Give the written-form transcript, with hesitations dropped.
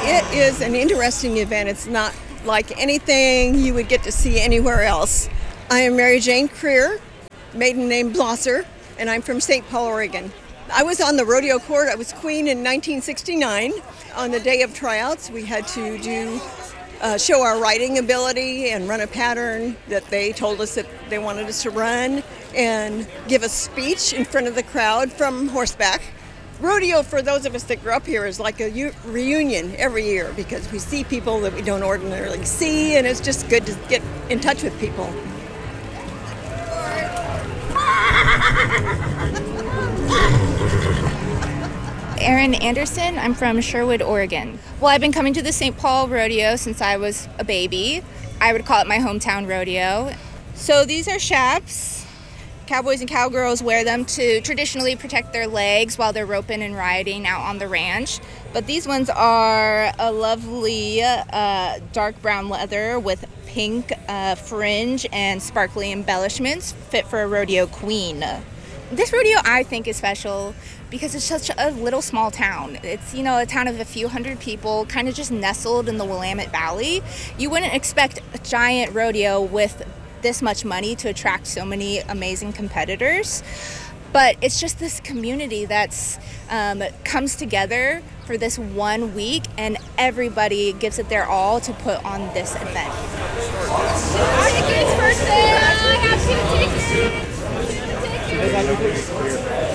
It is an interesting event. It's not like anything you would get to see anywhere else. I am Mary Jane Creer, maiden name Blosser, and I'm from St. Paul, Oregon. I was on the rodeo court. I was queen in 1969. On the day of tryouts, we had to show our riding ability and run a pattern that they told us that they wanted us to run and give a speech in front of the crowd from horseback. Rodeo, for those of us that grew up here, is like a reunion every year because we see people that we don't ordinarily see, and it's just good to get in touch with people. Erin Anderson. I'm from Sherwood, Oregon. Well, I've been coming to the St. Paul Rodeo since I was a baby. I would call it my hometown rodeo. So these are chaps. Cowboys and cowgirls wear them to traditionally protect their legs while they're roping and riding out on the ranch. But these ones are a lovely dark brown leather with pink fringe and sparkly embellishments, fit for a rodeo queen. This rodeo, I think, is special because it's such a little small town. It's, a town of a few hundred people, kind of just nestled in the Willamette Valley. You wouldn't expect a giant rodeo with this much money to attract so many amazing competitors. But it's just this community that's comes together for this 1 week, and everybody gives it their all to put on this event. Our tickets for sale. I got 2 tickets.